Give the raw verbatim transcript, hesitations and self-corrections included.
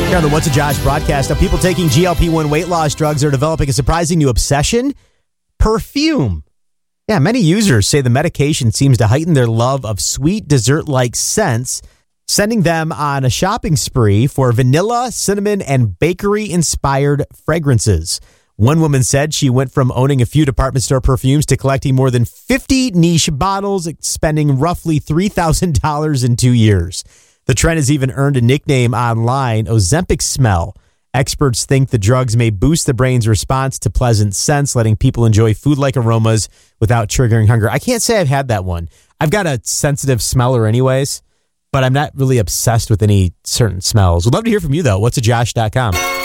Here on the What's a Josh broadcast, of people taking G L P one weight loss drugs are developing a surprising new obsession: perfume. Yeah, many users say the medication seems to heighten their love of sweet dessert-like scents, sending them on a shopping spree for vanilla, cinnamon, and bakery-inspired fragrances. One woman said she went from owning a few department store perfumes to collecting more than fifty niche bottles, spending roughly three thousand dollars in two years. The trend has even earned a nickname online, Ozempic smell. Experts think the drugs may boost the brain's response to pleasant scents, letting people enjoy food-like aromas without triggering hunger. I can't say I've had that one. I've got a sensitive smeller anyways, but I'm not really obsessed with any certain smells. Would love to hear from you, though. what's a josh dot com.